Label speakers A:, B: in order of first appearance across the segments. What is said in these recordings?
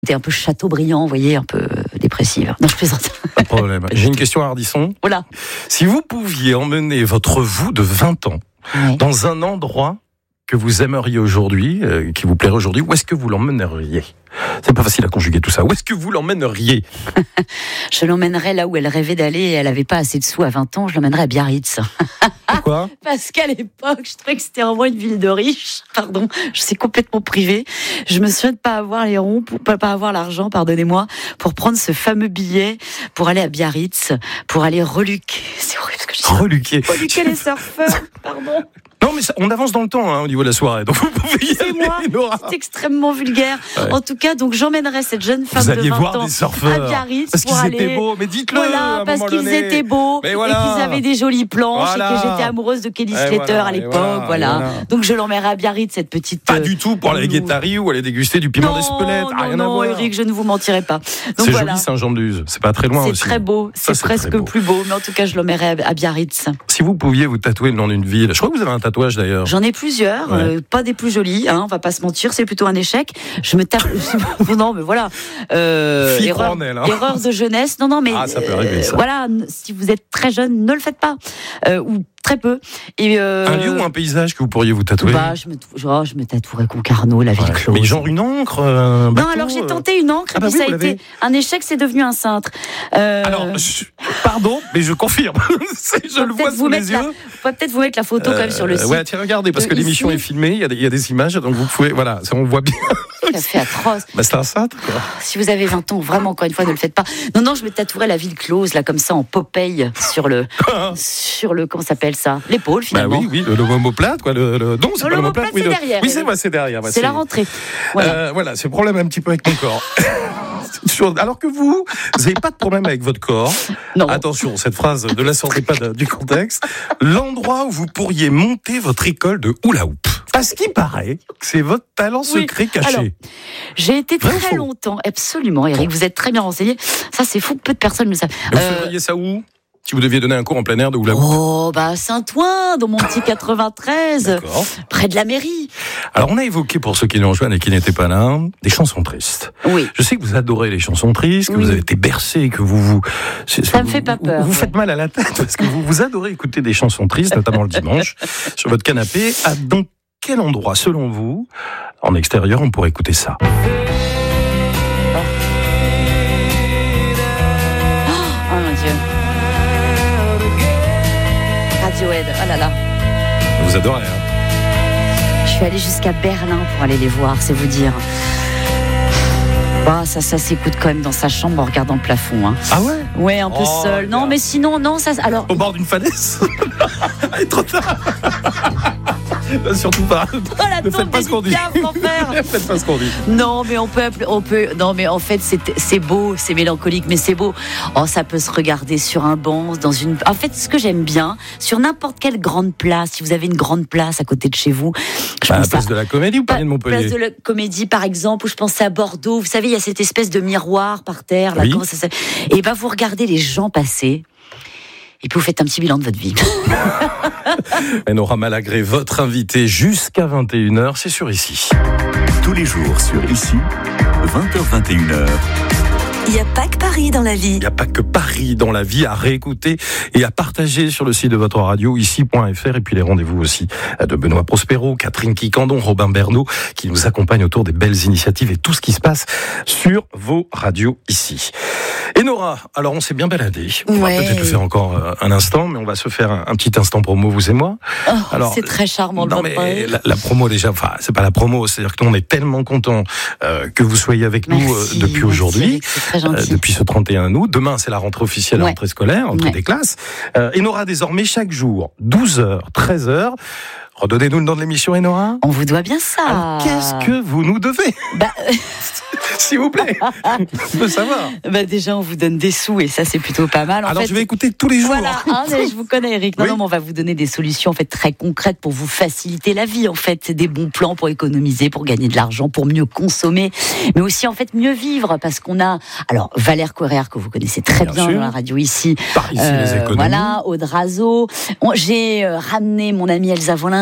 A: T'es un peu Chateaubriand, vous voyez, un peu dépressive. Non, je plaisante.
B: Pas de problème. J'ai une question à Ardisson.
A: Voilà.
B: Si vous pouviez emmener votre vous de 20 ans dans un endroit que vous aimeriez aujourd'hui, qui vous plairait aujourd'hui, où est-ce que vous l'emmèneriez ? C'est pas facile à conjuguer tout ça. Où est-ce que vous l'emmèneriez ?
A: Je l'emmènerais là où elle rêvait d'aller et elle avait pas assez de sous à 20 ans, je l'emmènerais à Biarritz.
B: Pourquoi ?
A: Parce qu'à l'époque, je trouvais que c'était vraiment une ville de riches. Pardon, je suis complètement privée. Je me souviens de pas avoir les ronds, pas avoir l'argent, pardonnez-moi, pour prendre ce fameux billet pour aller à Biarritz, pour aller reluquer. C'est horrible ce que je dis. Reluquer les surfeurs, pardon.
B: Non, mais ça, on avance dans le temps au niveau de la soirée. Donc vous pouvez y aller, Nora.
A: C'est extrêmement vulgaire. Ouais. En tout cas, donc j'emmènerais cette jeune femme de 20 ans à Biarritz
B: parce qu'ils étaient beaux. Mais dites-le.
A: Voilà, parce qu'ils étaient beaux et qu'ils avaient des jolies planches et que j'étais amoureuse de Kelly Slater à l'époque. Voilà. Donc je l'emmènerais à Biarritz, cette petite.
B: Pas du tout pour aller à Guétari ou aller déguster du piment d'Espelette. Rien à voir.
A: Eric, je ne vous mentirai pas.
B: Donc c'est joli, Saint-Jean-de-Luz. C'est pas très loin aussi.
A: C'est très beau. C'est presque plus beau. Mais en tout cas, je l'emmènerais à Biarritz.
B: Si vous pouviez vous tatouer le nom d'une ville, je crois que vous avez un tatouage d'ailleurs.
A: J'en ai plusieurs, pas des plus jolis, on va pas se mentir, c'est plutôt un échec. Je me tape, non mais voilà, erreur de jeunesse. Non mais
B: ça peut arriver, ça.
A: Voilà, si vous êtes très jeune, ne le faites pas ou très peu. Et
B: un lieu ou un paysage que vous pourriez vous tatouer ?
A: Je me tatouerais Concarneau, la ville close.
B: Mais genre une encre,
A: non, alors j'ai tenté une encre, et puis ça a été un échec, c'est devenu un cintre.
B: Alors, pardon, mais je confirme. Je le vois sous les yeux.
A: Peut-être vous mettre la photo quand même sur le site.
B: Ouais, tiens, regardez, parce que l'émission est filmée, il y a des images, donc vous pouvez, voilà, ça on voit bien.
A: Ça fait atroce.
B: C'est un cintre, quoi.
A: Si vous avez 20 ans, vraiment, encore une fois, ne le faites pas. Non, je me tatouerais la ville close, là, comme ça, en Popeye, sur le, comment s'appelle ça ? L'épaule, finalement.
B: Oui, le omoplate, quoi. Non, c'est pas l'omoplate.
A: C'est derrière.
B: Oui, c'est derrière.
A: C'est la rentrée.
B: Voilà, c'est le problème un petit peu avec mon corps. Alors que vous n'avez pas de problème avec votre corps.
A: Non.
B: Attention, cette phrase, ne la sortez pas du contexte. L'endroit où vous pourriez monter votre école de hula hoop. Parce qu'il paraît que c'est votre talent secret caché. Alors,
A: j'ai été très longtemps, absolument, Eric, vous êtes très bien renseigné. Ça, c'est fou, peu de personnes le savent.
B: Vous feriez ça où ? Si vous deviez donner un cours en plein air de hula hoop.
A: Saint-Ouen, dans mon petit 93,
B: D'accord.
A: Près de la mairie.
B: Alors, on a évoqué, pour ceux qui nous rejoignent et qui n'étaient pas là, des chansons tristes.
A: Oui.
B: Je sais que vous adorez les chansons tristes, que vous avez été bercé, que vous...
A: Ça me fait pas peur.
B: Vous faites mal à la tête, parce que vous adorez écouter des chansons tristes, notamment le dimanche, sur votre canapé. Dans quel endroit, selon vous, en extérieur, on pourrait écouter ça ?
A: Oh mon Dieu. Radiohead, oh là là.
B: Vous adorez, hein ?
A: Je suis allée jusqu'à Berlin pour aller les voir, c'est vous dire. Ça s'écoute quand même dans sa chambre en regardant le plafond. Hein.
B: Ah ouais ?
A: Ouais, un peu seul. Non, mais sinon, non, ça... Alors...
B: Au bord d'une falaise ? Allez, trop tard. Surtout pas. Ne faites pas ce qu'on dit. Ne faites pas ce qu'on dit.
A: Non, mais on peut. Non, mais en fait, c'est beau, c'est mélancolique, mais c'est beau. Ça peut se regarder sur un banc, dans une. En fait, ce que j'aime bien, sur n'importe quelle grande place, si vous avez une grande place à côté de chez vous.
B: À la place de la Comédie ou Paris de Montpellier ?
A: Place de la Comédie, par exemple, où je pensais à Bordeaux. Vous savez, il y a cette espèce de miroir par terre. Là, comment ça s'appelle ? Et vous regardez les gens passer. Et puis vous faites un petit bilan de votre vie.
B: Nora Malagré, votre invitée jusqu'à 21h, c'est sur Ici.
C: Tous les jours sur Ici, 20h-21h.
D: Il n'y a pas que Paris dans la vie.
B: Il n'y a pas que Paris dans la vie à réécouter et à partager sur le site de votre radio, ici.fr, et puis les rendez-vous aussi de Benoît Prospero, Catherine Quicandon, Robin Bernot, qui nous accompagnent autour des belles initiatives et tout ce qui se passe sur vos radios ici. Et Nora, alors on s'est bien baladé. On va peut-être le faire encore un instant, mais on va se faire un petit instant promo, vous et moi.
A: Alors, c'est très charmant de votre part.
B: La promo déjà, enfin, c'est pas la promo, c'est-à-dire que nous on est tellement contents que vous soyez avec nous depuis aujourd'hui. Depuis ce 31 août. Demain, c'est la rentrée officielle, la rentrée scolaire, en toutes les classes. Et Nora, désormais, chaque jour, 12h, 13h. Redonnez-nous le nom de l'émission, Nora.
A: On vous doit bien ça.
B: Alors, qu'est-ce que vous nous devez ? S'il vous plaît, je veux savoir.
A: Déjà, on vous donne des sous et ça, c'est plutôt pas mal.
B: Alors, je vais écouter tous les jours.
A: Voilà, je vous connais, Eric. Non, mais on va vous donner des solutions en fait très concrètes pour vous faciliter la vie. En fait, c'est des bons plans pour économiser, pour gagner de l'argent, pour mieux consommer, mais aussi en fait mieux vivre, parce qu'on a Valère Coerrer que vous connaissez très bien dans la radio ici.
B: Par ici les économies.
A: Voilà, Aude Razo. J'ai ramené mon amie Elsa Volins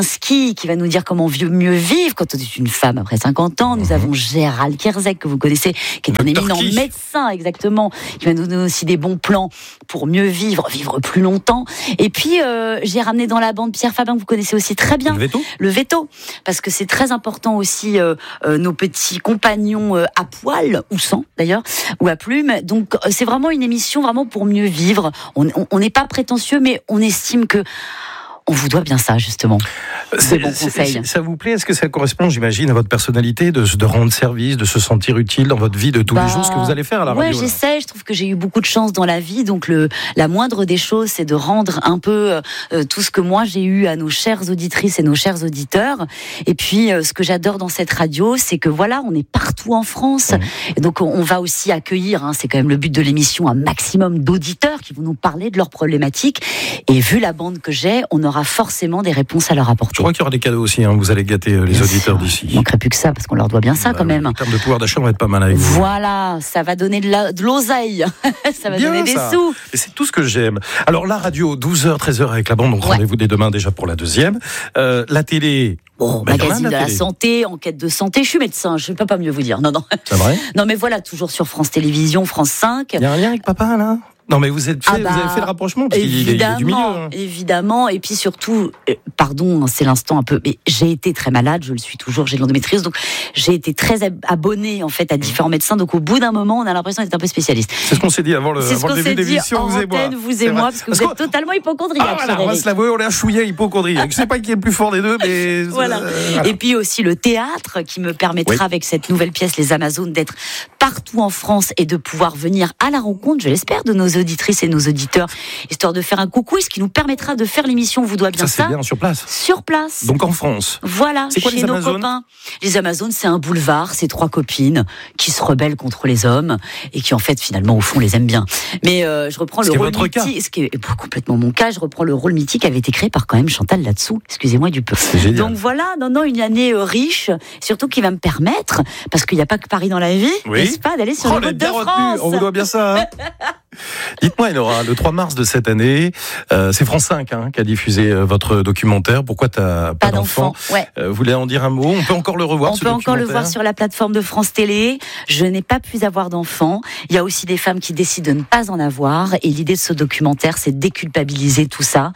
A: Lewinsky qui va nous dire comment mieux vivre quand on est une femme après 50 ans. Nous avons Gérald Kierzek que vous connaissez, qui est un éminent médecin, exactement, qui va nous donner aussi des bons plans pour mieux vivre plus longtemps. Et puis j'ai ramené dans la bande Pierre Fabin que vous connaissez aussi très bien. Le veto, parce que c'est très important aussi nos petits compagnons à poil ou sans d'ailleurs ou à plumes. Donc c'est vraiment une émission vraiment pour mieux vivre. On n'est pas prétentieux, mais on estime que on vous doit bien ça, justement. Des bons conseils.
B: Ça vous plaît ? Est-ce que ça correspond, j'imagine, à votre personnalité de rendre service, de se sentir utile dans votre vie de tous les jours, ce que vous allez faire à la radio ?
A: Ouais, j'essaie. Je trouve que j'ai eu beaucoup de chance dans la vie. Donc, la moindre des choses, c'est de rendre un peu tout ce que moi j'ai eu à nos chères auditrices et nos chers auditeurs. Et puis, ce que j'adore dans cette radio, c'est que voilà, on est partout en France. Et donc, on va aussi accueillir, c'est quand même le but de l'émission, un maximum d'auditeurs qui vont nous parler de leurs problématiques. Et vu la bande que j'ai, on aura forcément des réponses à leur apporter.
B: Je crois qu'il y aura des cadeaux aussi, vous allez gâter les auditeurs d'ici.
A: Il ne manquerait plus que ça, parce qu'on leur doit bien ça quand même.
B: En termes de pouvoir d'achat, on va être pas mal avec vous.
A: Voilà, ça va donner de l'oseille. Ça va bien donner des sous.
B: Et c'est tout ce que j'aime. Alors la radio, 12h, 13h avec la bande, donc rendez-vous dès demain déjà pour la deuxième. La télé...
A: magazine de la santé, enquête de santé. Je suis médecin, je ne peux pas mieux vous dire. Non. C'est
B: vrai ?
A: Non, mais voilà, toujours sur France Télévisions, France 5.
B: Il y a un lien avec papa, là ? Non, mais vous avez fait le rapprochement, parce qu'il est du milieu.
A: Évidemment, et puis surtout, pardon, c'est l'instant un peu, mais j'ai été très malade, je le suis toujours, j'ai de l'endométriose, donc j'ai été très abonnée en fait à différents médecins, donc au bout d'un moment, on a l'impression d'être un peu spécialiste.
B: C'est ce qu'on s'est dit avant le début de l'émission, vous
A: et moi, parce que vous êtes totalement hypochondriaque.
B: On va se l'avouer, on est un chouïa hypochondriaque. Je sais pas qui est le plus fort des deux, mais...
A: Voilà. Et puis aussi le théâtre, qui me permettra avec cette nouvelle pièce, Les Amazones, d'être partout en France et de pouvoir venir à la rencontre, je l'espère, de nos auditrices et nos auditeurs, histoire de faire un coucou, ce qui nous permettra de faire l'émission Vous doit bien ça.
B: C'est bien, sur place.
A: Sur place.
B: Donc en France.
A: Voilà, c'est quoi, chez nos copains. Les Amazones, c'est un boulevard, c'est 3 copines qui se rebellent contre les hommes et qui en fait finalement au fond les aiment bien. Mais je reprends le rôle mythique, ce qui est complètement mon cas, je reprends le rôle mythique qui avait été créé par quand même Chantal là-dessous. Excusez-moi du peu. Donc voilà, une année riche, surtout qui va me permettre, parce qu'il n'y a pas que Paris dans la vie, n'est-ce pas, d'aller sur les routes de France.
B: On vous doit bien ça. Dites-moi, Enora, le 3 mars de cette année, c'est France 5 qui a diffusé votre documentaire. Pourquoi t'as pas d'enfant ? Vous voulez en dire un mot ? On peut encore le revoir.
A: On peut encore le voir sur la plateforme de France Télé. Je n'ai pas pu avoir d'enfant. Il y a aussi des femmes qui décident de ne pas en avoir. Et l'idée de ce documentaire, c'est de déculpabiliser tout ça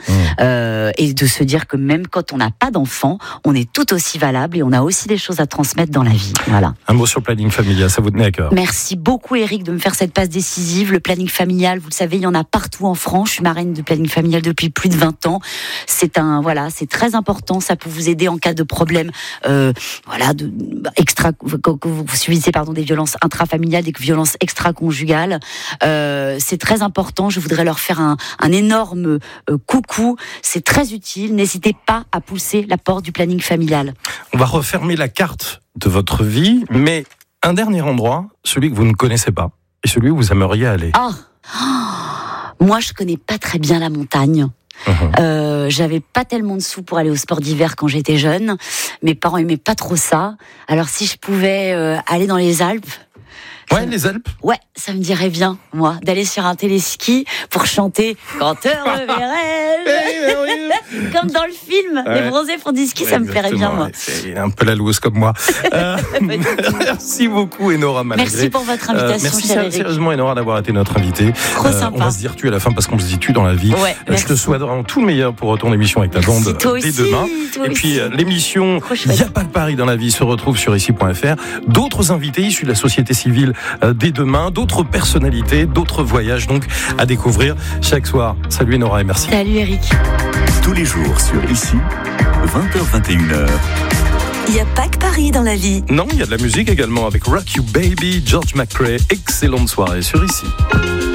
A: et de se dire que même quand on n'a pas d'enfant, on est tout aussi valable et on a aussi des choses à transmettre dans la vie. Voilà.
B: Un mot sur le planning familial, ça vous tenait à cœur.
A: Merci beaucoup, Eric, de me faire cette passe décisive. Le planning familial, vous le savez, il y en a partout en France. Je suis marraine de planning familial depuis plus de 20 ans. C'est très important. Ça peut vous aider en cas de problème, que vous subissez, des violences intrafamiliales, des violences extra-conjugales. C'est très important. Je voudrais leur faire un énorme coucou. C'est très utile. N'hésitez pas à pousser la porte du planning familial.
B: On va refermer la carte de votre vie, mais un dernier endroit, celui que vous ne connaissez pas, et celui où vous aimeriez aller.
A: Moi, je connais pas très bien la montagne. J'avais pas tellement de sous pour aller au sport d'hiver quand j'étais jeune. Mes parents aimaient pas trop ça. Alors si je pouvais aller dans les Alpes.
B: Les Alpes.
A: Ça me dirait bien, moi, d'aller sur un téléski pour chanter « Quand te reverrai » comme dans le film. Les bronzés font du ski, ça me plairait bien, moi.
B: C'est un peu la loueuse comme moi. Merci beaucoup, Enora Malagré.
A: Merci pour votre invitation,
B: merci sérieusement, Enora, d'avoir été notre invitée.
A: Trop sympa.
B: On va se dire tu à la fin parce qu'on se dit tu dans la vie. Je te souhaite vraiment tout le meilleur pour ton émission avec ta bande dès demain. Et puis l'émission Il n'y a pas que Paris dans la vie se retrouve sur ici.fr. D'autres invités issus de la société civile dès demain, d'autres personnalités, d'autres voyages donc à découvrir chaque soir. Salut Enora et merci.
A: Salut Eric.
C: Tous les jours sur Ici, 20h-21h.
D: Il n'y a pas que Paris dans la vie.
B: Non, il y a de la musique également avec Rock You Baby, George McRae. Excellente soirée sur Ici.